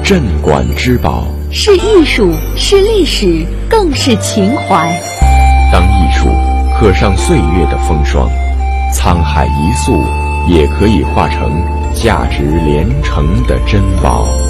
镇馆之宝， 是艺术，是历史，更是情怀。 当艺术刻上岁月的风霜，沧海一粟也可以化成价值连城的珍宝。